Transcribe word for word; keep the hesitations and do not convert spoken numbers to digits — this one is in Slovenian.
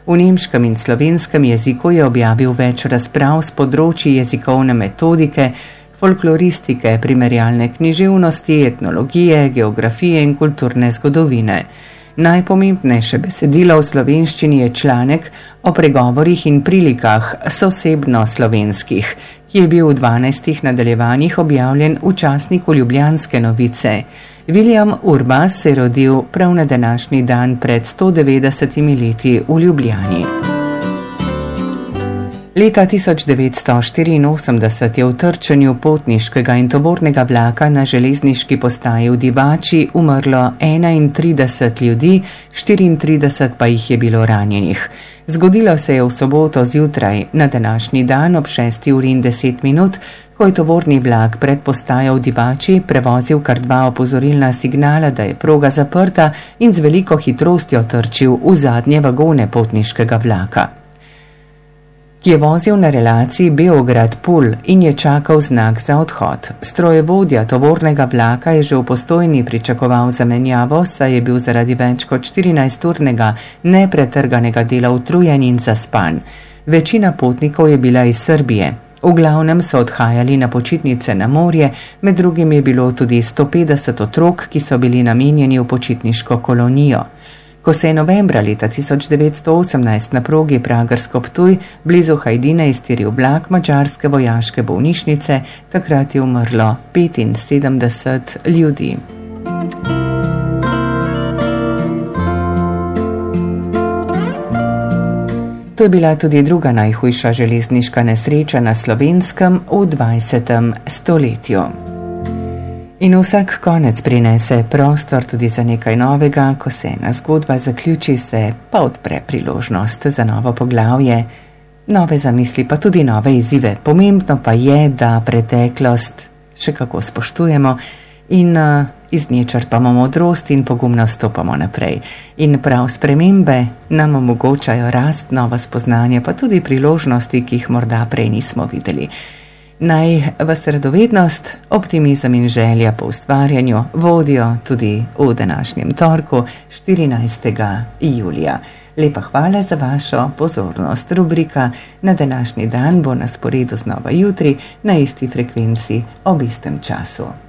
V nemškem in slovenskem jeziku je objavil več razprav z področji jezikovne metodike, folkloristike, primerjalne književnosti, etnologije, geografije in kulturne zgodovine. Najpomembnejše besedilo v slovenščini je članek o pregovorih in prilikah sosebno slovenskih, ki je bil v dvanajstih nadaljevanjih objavljen v časniku Ljubljanske novice. William Urbas se je rodil prav na današnji dan pred sto devetdesetimi leti v Ljubljani. Leta tisoč devetsto štiriinosemdeset je v trčenju potniškega in tovornega vlaka na železniški postaji v Divači umrlo enaintrideset ljudi, štiriintrideset pa jih je bilo ranjenih. Zgodilo se je v soboto zjutraj, na današnji dan ob šesti uri in deset minut, ko je tovorni vlak pred postajo v Divači prevozil kar dva opozorilna signala, da je proga zaprta, in z veliko hitrostjo trčil v zadnje vagone potniškega vlaka, ki je vozil na relaciji Beograd-Pulj in je čakal znak za odhod. Strojevodja tovornega vlaka je že v Postojni pričakoval zamenjavo, saj je bil zaradi več kot štirinajsturnega nepretrganega dela utrujen in zaspan. Večina potnikov je bila iz Srbije. V glavnem so odhajali na počitnice na morje, med drugim je bilo tudi sto petdeset otrok, ki so bili namenjeni v počitniško kolonijo. Ko se je novembra leta tisoč devetsto osemnajst na progi Pragersko-Ptuj blizu Hajdine iztiril vlak madžarske vojaške bolnišnice, takrat je umrlo petinsedemdeset ljudi. To je bila tudi druga najhujša železniška nesreča na Slovenskem v dvajsetem stoletju. In vsak konec prinese prostor tudi za nekaj novega, ko se ena zgodba zaključi, se pa odpre priložnost za novo poglavje, nove zamisli, pa tudi nove izzive. Pomembno pa je, da preteklost še kako spoštujemo in uh, iz nje črpamo modrost in pogumno stopamo naprej. In prav spremembe nam omogočajo rast, nova spoznanja, pa tudi priložnosti, ki jih morda prej nismo videli. Naj vas radovednost, optimizem in želja po ustvarjanju vodijo tudi v današnjem torku, štirinajstega julija. Lepa hvala za vašo pozornost. Rubrika Na današnji dan bo na sporedu znova jutri na isti frekvenci ob istem času.